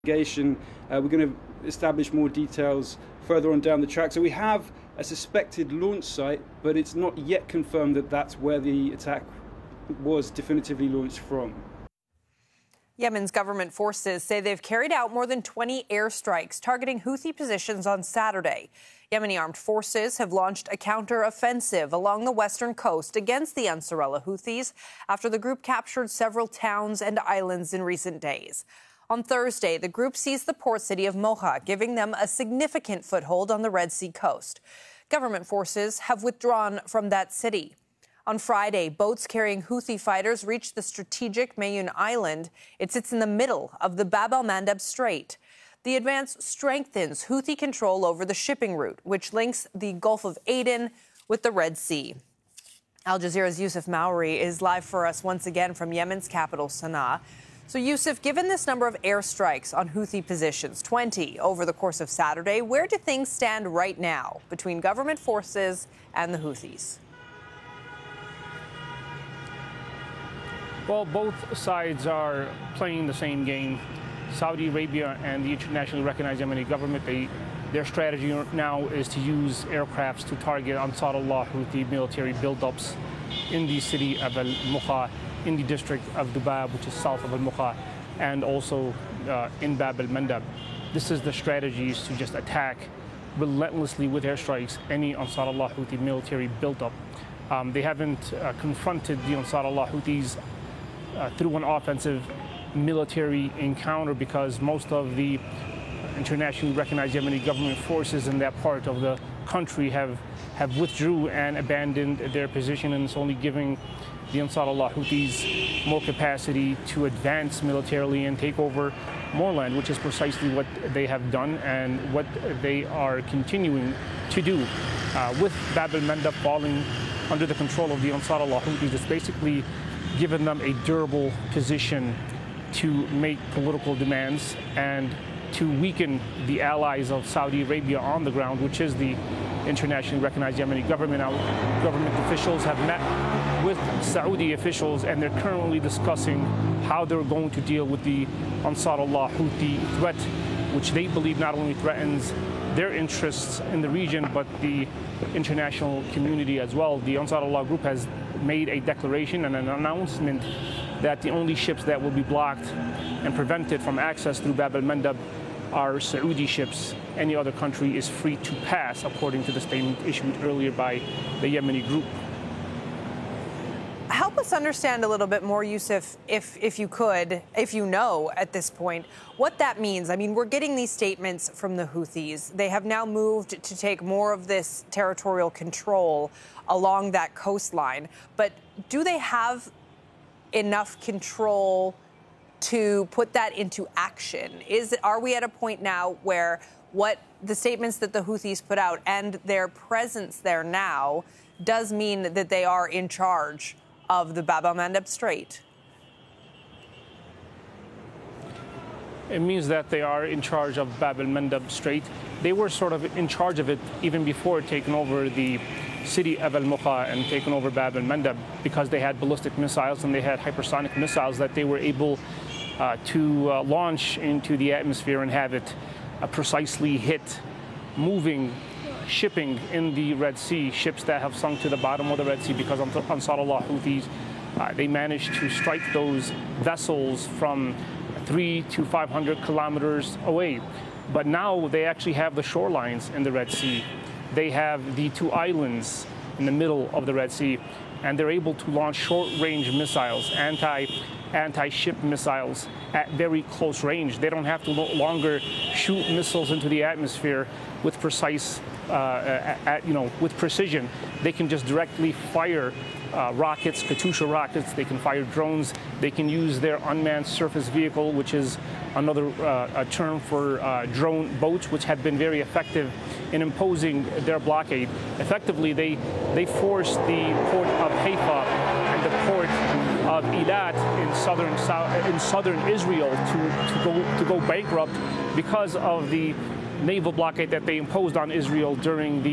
investigation. We're going to establish more details further on down the track. So we have a suspected launch site, but it's not yet confirmed that that's where the attack was definitively launched from. Yemen's government forces say they've carried out more than 20 airstrikes targeting Houthi positions on Saturday. Yemeni armed forces have launched a counter-offensive along the western coast against the Ansarallah Houthis after the group captured several towns and islands in recent days. On Thursday, the group seized the port city of Mocha, giving them a significant foothold on the Red Sea coast. Government forces have withdrawn from that city. On Friday, boats carrying Houthi fighters reached the strategic Mayun Island. It sits in the middle of the Bab el-Mandeb Strait. The advance strengthens Houthi control over the shipping route, which links the Gulf of Aden with the Red Sea. Al Jazeera's Yusuf Mauri is live for us once again from Yemen's capital, Sana'a. So, Yusuf, given this number of airstrikes on Houthi positions, 20 over the course of Saturday, where do things stand right now between government forces and the Houthis? Well, both sides are playing the same game. Saudi Arabia and the internationally recognized Yemeni government, their strategy now is to use aircrafts to target Ansarallah Houthi military buildups in the city of Al-Mukha, in the district of Dubab, which is south of Al-Mukha, and also in Bab el-Mandeb. This is the strategy, is to just attack relentlessly with airstrikes any Ansarallah Houthi military buildup. They haven't confronted the Ansarallah Houthis through an offensive military encounter because most of the internationally recognized Yemeni government forces in that part of the country have withdrew and abandoned their position, and it's only giving the Ansarallah Houthis more capacity to advance militarily and take over more land, which is precisely what they have done and what they are continuing to do. With Bab el-Mandeb falling under the control of the Ansarallah Houthis, it's basically given them a durable position to make political demands and to weaken the allies of Saudi Arabia on the ground, which is the internationally recognized Yemeni government. Now, government officials have met with Saudi officials, and they're currently discussing how they're going to deal with the Ansarallah Houthi threat, which they believe not only threatens their interests in the region, but the international community as well. The Ansarallah group has made a declaration and an announcement that the only ships that will be blocked and prevented from access through Bab el-Mandeb are Saudi ships. Any other country is free to pass, according to the statement issued earlier by the Yemeni group. Help us understand a little bit more, Yusuf, if you could, if you know at this point, what that means. I mean, we're getting these statements from the Houthis. They have now moved to take more of this territorial control along that coastline. But do they have enough control to put that into action? Are we at a point now where what the statements that the Houthis put out and their presence there now does mean that they are in charge of the Bab el-Mandeb Strait? It means that they are in charge of Bab el-Mandeb Strait. They were sort of in charge of it even before taking over the city of Al-Mukha and taking over Bab el-Mandeb, because they had ballistic missiles and they had hypersonic missiles that they were able to launch into the atmosphere and have it precisely hit moving shipping in the Red Sea, ships that have sunk to the bottom of the Red Sea because Ansarallah Houthis, they managed to strike those vessels from 300 to 500 kilometers away. But now they actually have the shorelines in the Red Sea. They have the two islands in the middle of the Red Sea, and they're able to launch short-range missiles, anti-ship missiles at very close range. They don't have to no longer shoot missiles into the atmosphere with precise, with precision. They can just directly fire rockets, Katyusha rockets. They can fire drones. They can use their unmanned surface vehicle, which is another term for drone boats, which have been very effective in imposing their blockade. Effectively, they forced the port of Haifa and the port of Eilat in southern Israel to go bankrupt because of the naval blockade that they imposed on Israel during the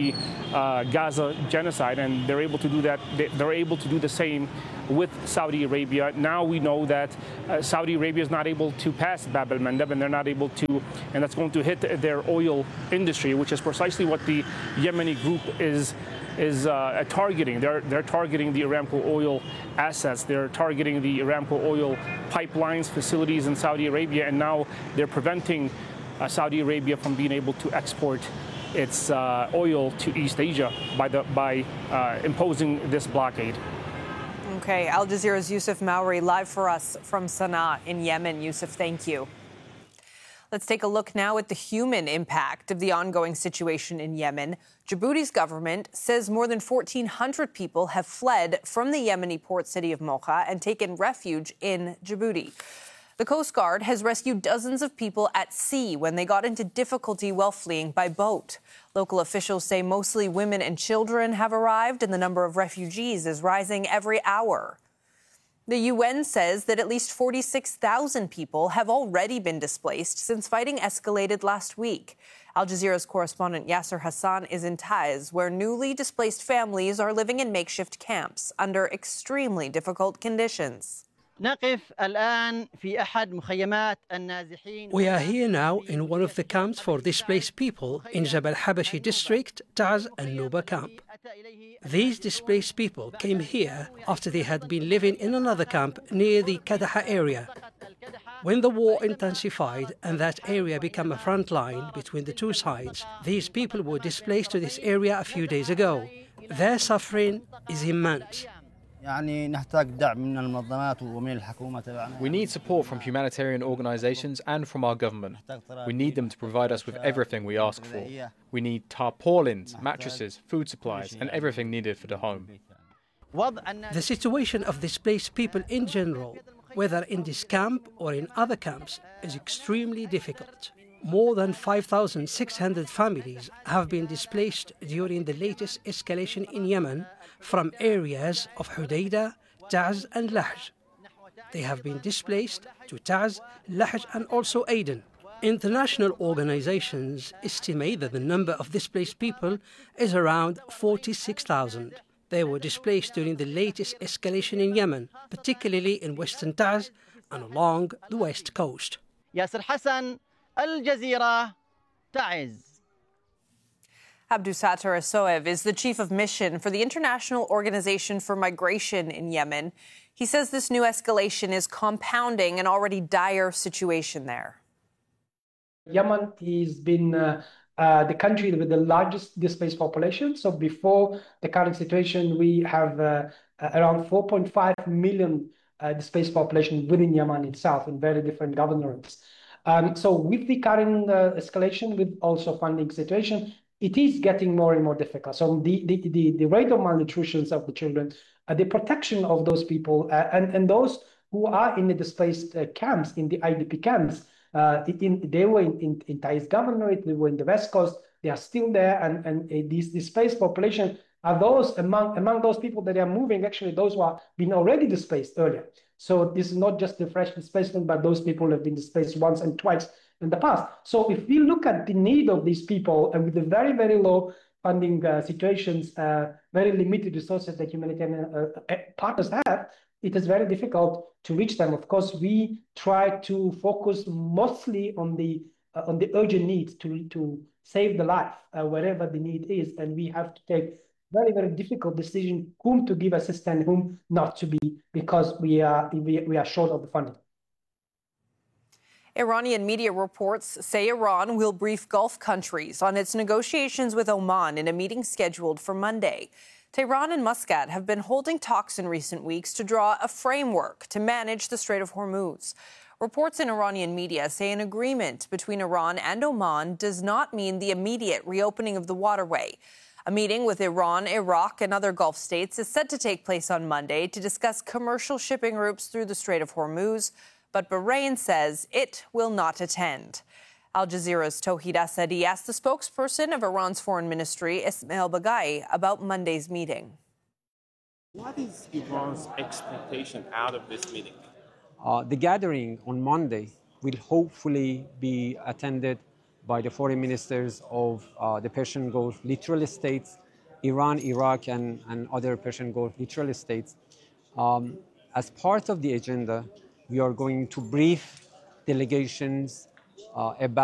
Gaza genocide, and they're able to do that. They're able to do the same with Saudi Arabia. Now we know that Saudi Arabia is not able to pass Bab el-Mandeb, and they're not able to, and that's going to hit their oil industry, which is precisely what the Yemeni group is targeting. They're targeting the Aramco oil assets. They're targeting the Aramco oil pipelines, facilities in Saudi Arabia, and now they're preventing Saudi Arabia from being able to export its oil to East Asia by imposing this blockade. Okay, Al Jazeera's Yusuf Mauri live for us from Sana'a in Yemen. Yusuf, thank you. Let's take a look now at the human impact of the ongoing situation in Yemen. Djibouti's government says more than 1,400 people have fled from the Yemeni port city of Mocha and taken refuge in Djibouti. The Coast Guard has rescued dozens of people at sea when they got into difficulty while fleeing by boat. Local officials say mostly women and children have arrived, and the number of refugees is rising every hour. The UN says that at least 46,000 people have already been displaced since fighting escalated last week. Al Jazeera's correspondent Yasser Hassan is in Taiz, where newly displaced families are living in makeshift camps under extremely difficult conditions. We are here now in one of the camps for displaced people in Jabal Habashi district, Taiz and Nuba camp. These displaced people came here after they had been living in another camp near the Kadaha area. When the war intensified and that area became a front line between the two sides, these people were displaced to this area a few days ago. Their suffering is immense. We need support from humanitarian organizations and from our government. We need them to provide us with everything we ask for. We need tarpaulins, mattresses, food supplies, and everything needed for the home. The situation of displaced people in general, whether in this camp or in other camps, is extremely difficult. More than 5,600 families have been displaced during the latest escalation in Yemen from areas of Hudaydah, Taiz and Lahj. They have been displaced to Taiz, Lahj and also Aden. International organizations estimate that the number of displaced people is around 46,000. They were displaced during the latest escalation in Yemen, particularly in western Taiz and along the west coast. Yasser Hassan, Al Jazeera, Taiz. Abdusattar Asoev is the chief of mission for the International Organization for Migration in Yemen. He says this new escalation is compounding an already dire situation there. Yemen has been the country with the largest displaced population. So before the current situation, we have around 4.5 million displaced population within Yemen itself in very different governorates. So with the current escalation, with also funding situation, it is getting more and more difficult. So the rate of malnutrition of the children, the protection of those people, and those who are in the displaced camps, in the IDP camps, they were in Taiz governorate, they were in the West Coast, they are still there, and these displaced population are those among those people that are moving, actually those who are been already displaced earlier. So this is not just the fresh displacement, but those people have been displaced once and twice in the past. So if we look at the need of these people, and with the very, very low funding situations, very limited resources that humanitarian partners have, it is very difficult to reach them. Of course, we try to focus mostly on the urgent needs to save the life wherever the need is, and we have to take very, very difficult decision whom to give assistance, whom not to be, because we are short of the funding. Iranian media reports say Iran will brief Gulf countries on its negotiations with Oman in a meeting scheduled for Monday. Tehran and Muscat have been holding talks in recent weeks to draw a framework to manage the Strait of Hormuz. Reports in Iranian media say an agreement between Iran and Oman does not mean the immediate reopening of the waterway. A meeting with Iran, Iraq, and other Gulf states is set to take place on Monday to discuss commercial shipping routes through the Strait of Hormuz, but Bahrain says it will not attend. Al Jazeera's Tawhid Asadi asked the spokesperson of Iran's foreign ministry, Ismail Baghai, about Monday's meeting. What is Iran's expectation out of this meeting? The gathering on Monday will hopefully be attended by the foreign ministers of the Persian Gulf, literal states, Iran, Iraq, and other Persian Gulf neutral states. As part of the agenda, we are going to brief delegations about